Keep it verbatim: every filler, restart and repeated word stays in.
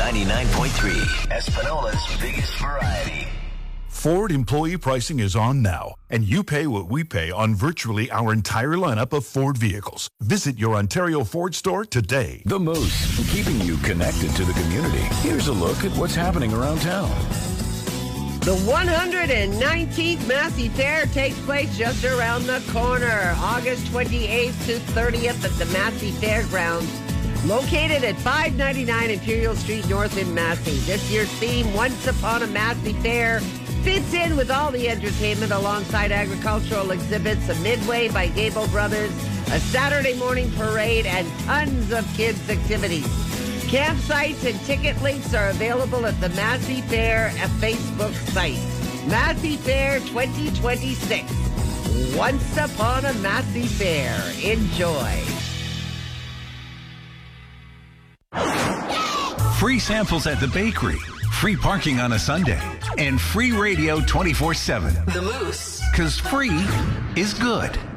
ninety-nine point three, Espanola's biggest variety. Ford employee pricing is on now, and you pay what we pay on virtually our entire lineup of Ford vehicles. Visit your Ontario Ford store today. The Moose, keeping you connected to the community. Here's a look at what's happening around town. The one hundred nineteenth Massey Fair takes place just around the corner, August twenty-eighth to thirtieth at the Massey Fairgrounds, located at five ninety-nine Imperial Street North in Massey. This year's theme, Once Upon a Massey Fair, fits in with all the entertainment alongside agricultural exhibits, a Midway by Gable Brothers, a Saturday morning parade, and tons of kids' activities. Campsites and ticket links are available at the Massey Fair Facebook site. Massey Fair twenty twenty-six. Once Upon a Massey Fair. Enjoy. Free samples at the bakery, free parking on a Sunday, and free radio twenty-four seven. The Moose. Because free is good.